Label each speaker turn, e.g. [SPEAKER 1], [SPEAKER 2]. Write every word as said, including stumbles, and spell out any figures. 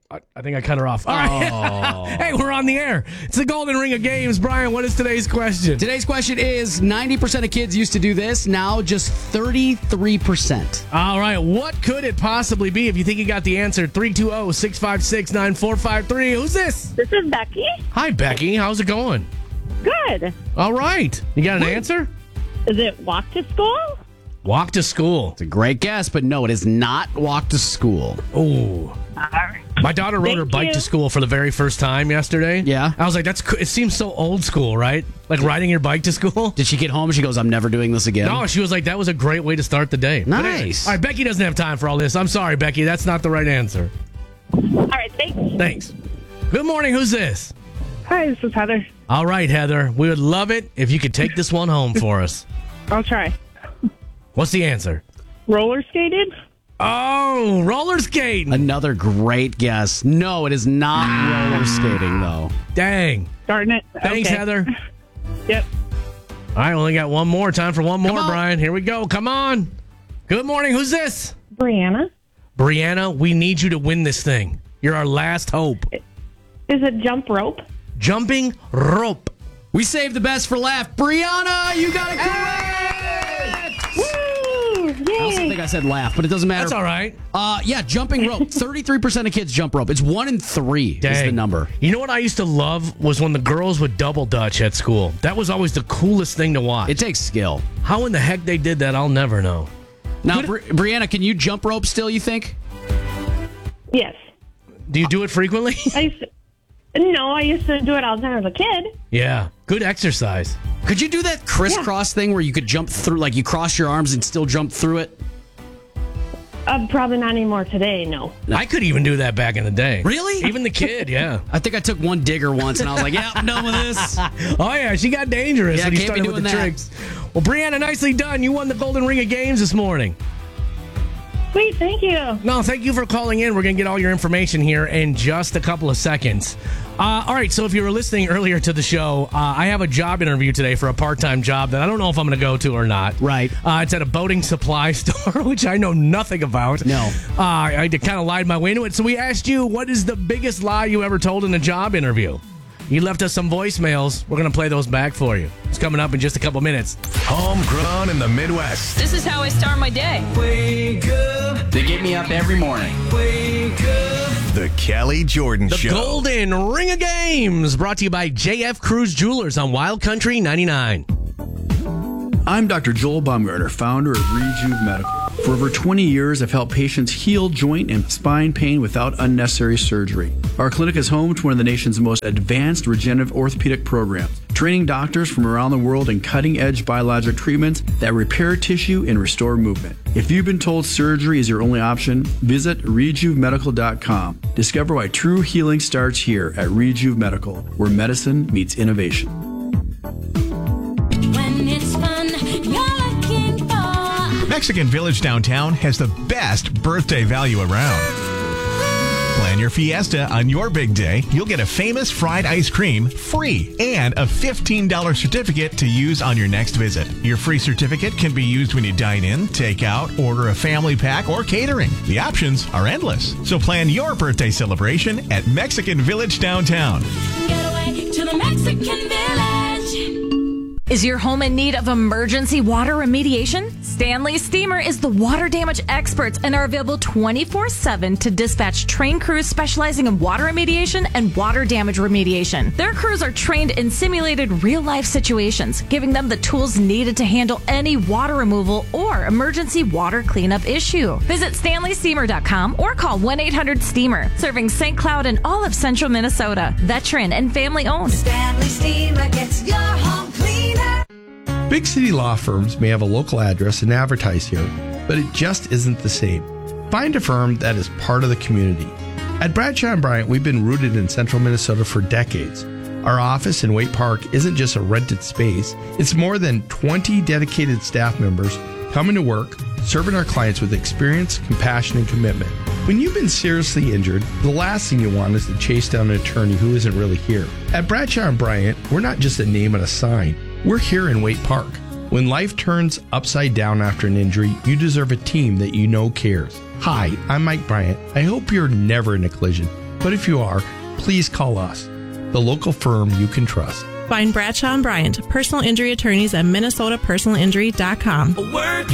[SPEAKER 1] I, I think I cut her off. All right.
[SPEAKER 2] Oh.
[SPEAKER 1] Hey, we're on the air. It's the Golden Ring of Games. Brian, what is today's question?
[SPEAKER 2] Today's question is ninety percent of kids used to do this. Now just thirty-three percent.
[SPEAKER 1] All right. What could it possibly be? If you think you got the answer, three two zero, six five six, nine four five three. Who's this?
[SPEAKER 3] This is Becky.
[SPEAKER 1] Hi, Becky. How's it going?
[SPEAKER 3] Good.
[SPEAKER 1] All right. You got an answer?
[SPEAKER 3] Is it walk to school?
[SPEAKER 1] Walk to school.
[SPEAKER 2] It's a great guess, but no, it is not walk to school.
[SPEAKER 1] Oh.
[SPEAKER 3] All right.
[SPEAKER 1] My daughter rode
[SPEAKER 3] Thank
[SPEAKER 1] her bike
[SPEAKER 3] you.
[SPEAKER 1] to school for the very first time yesterday.
[SPEAKER 2] Yeah.
[SPEAKER 1] I was like, that's. co- it seems so old school, right? Like riding your bike to school.
[SPEAKER 2] Did she get home and she goes, I'm never doing this again?
[SPEAKER 1] No, she was like, that was a great way to start the day. But anyway,
[SPEAKER 2] Nice.
[SPEAKER 1] all right, Becky doesn't have time for all this. I'm sorry, Becky. That's not the right answer.
[SPEAKER 3] All right, thanks.
[SPEAKER 1] Thanks. Good morning. Who's this?
[SPEAKER 3] Hi, this is Heather.
[SPEAKER 1] All right, Heather. We would love it if you could take this one home for us.
[SPEAKER 3] I'll try.
[SPEAKER 1] What's the answer?
[SPEAKER 3] Roller skated?
[SPEAKER 1] Oh, roller skating.
[SPEAKER 2] Another great guess. No, it is not roller skating, though.
[SPEAKER 1] Dang.
[SPEAKER 3] Darn it.
[SPEAKER 1] Thanks,
[SPEAKER 3] Okay.
[SPEAKER 1] Heather.
[SPEAKER 3] Yep.
[SPEAKER 1] All right, only got one more. Time for one more,
[SPEAKER 2] Come on.
[SPEAKER 1] Brian. Here we go. Come on. Good morning. Who's this?
[SPEAKER 3] Brianna?
[SPEAKER 1] Brianna, we need you to win this thing. You're our last hope.
[SPEAKER 3] Is it jump rope?
[SPEAKER 1] Jumping rope.
[SPEAKER 2] We saved the best for last. Brianna, you got it correct!
[SPEAKER 3] Woo!
[SPEAKER 2] I also
[SPEAKER 3] Yay!
[SPEAKER 2] think I said laugh, but it doesn't matter.
[SPEAKER 1] That's all right.
[SPEAKER 2] Uh, yeah, jumping rope. thirty-three percent of kids jump rope. It's one in three is the
[SPEAKER 1] Dang.
[SPEAKER 2] number.
[SPEAKER 1] You know what I used to love was when the girls would double dutch at school. That was always the coolest thing to watch.
[SPEAKER 2] It takes skill.
[SPEAKER 1] How in the heck they did that, I'll never know.
[SPEAKER 2] Now, Bri- Brianna, can you jump rope still, you think?
[SPEAKER 3] Yes.
[SPEAKER 1] Do you do it frequently?
[SPEAKER 3] I used to, no, I used to do it all the time as a kid.
[SPEAKER 1] Yeah. Good exercise.
[SPEAKER 2] Could you do that crisscross thing where you could jump through, like you cross your arms and still jump through it?
[SPEAKER 3] Uh, probably not anymore today, no.
[SPEAKER 1] I could even do that back in the day.
[SPEAKER 2] Really?
[SPEAKER 1] Even the kid, yeah.
[SPEAKER 2] I think I took one digger once and I was like, yeah, I'm done with this.
[SPEAKER 1] Oh, yeah, she got dangerous
[SPEAKER 2] Yeah,
[SPEAKER 1] when you
[SPEAKER 2] can't be
[SPEAKER 1] started with the
[SPEAKER 2] doing that.
[SPEAKER 1] tricks. Well, Brianna, nicely done. You won the Golden Ring of Games this morning.
[SPEAKER 3] Sweet, thank you.
[SPEAKER 1] No, thank you for calling in. We're going to get all your information here in just a couple of seconds. Uh, all right, so if you were listening earlier to the show, uh, I have a job interview today for a part-time job that I don't know if I'm going to go to or not.
[SPEAKER 2] Right.
[SPEAKER 1] Uh, it's at a boating supply store, which I know nothing about.
[SPEAKER 2] No.
[SPEAKER 1] Uh, I kind of lied my way into it. So we asked you, what is the biggest lie you ever told in a job interview? You left us some voicemails. We're going to play those back for you. It's coming up in just a couple minutes.
[SPEAKER 4] Homegrown in the Midwest.
[SPEAKER 5] This is how I start my day.
[SPEAKER 4] Wake up,
[SPEAKER 2] They get me up every morning.
[SPEAKER 4] wake up. The Kelly Jordan
[SPEAKER 1] The
[SPEAKER 4] Show.
[SPEAKER 1] Golden Ring of Games, brought to you by J F Cruz Jewelers on Wild Country ninety-nine.
[SPEAKER 6] I'm Doctor Joel Baumgartner, founder of Rejuve Medical. For over twenty years, I've helped patients heal joint and spine pain without unnecessary surgery. Our clinic is home to one of the nation's most advanced regenerative orthopedic programs, training doctors from around the world in cutting-edge biologic treatments that repair tissue and restore movement. If you've been told surgery is your only option, visit rejuve medical dot com. Discover why true healing starts here at Rejuve Medical, where medicine meets innovation.
[SPEAKER 7] When it's fun, you're looking for.
[SPEAKER 8] Mexican Village Downtown has the best birthday value around. Plan your fiesta on your big day. You'll get a famous fried ice cream free and a fifteen dollars certificate to use on your next visit. Your free certificate can be used when you dine in, take out, order a family pack, or catering. The options are endless. So plan your birthday celebration at Mexican Village Downtown.
[SPEAKER 7] Get away to the Mexican Village.
[SPEAKER 5] Is your home in need of emergency water remediation? Stanley Steamer is the water damage experts and are available twenty-four seven to dispatch trained crews specializing in water remediation and water damage remediation. Their crews are trained in simulated real-life situations, giving them the tools needed to handle any water removal or emergency water cleanup issue. Visit stanley steamer dot com or call one eight hundred steamer, serving Saint Cloud and all of central Minnesota. Veteran and family owned.
[SPEAKER 7] Stanley Steamer gets your home cleaner.
[SPEAKER 9] Big city law firms may have a local address and advertise here, but it just isn't the same. Find a firm that is part of the community. At Bradshaw and Bryant, we've been rooted in central Minnesota for decades. Our office in Waite Park isn't just a rented space, it's more than twenty dedicated staff members coming to work, serving our clients with experience, compassion, and commitment. When you've been seriously injured, the last thing you want is to chase down an attorney who isn't really here. At Bradshaw and Bryant, we're not just a name and a sign. We're here in Waite Park. When life turns upside down after an injury, you deserve a team that you know cares. Hi, I'm Mike Bryant. I hope you're never in a collision, But if you are, please call us, the local firm you can trust.
[SPEAKER 10] Find Bradshaw and Bryant, personal injury attorneys at minnesota personal injury dot com.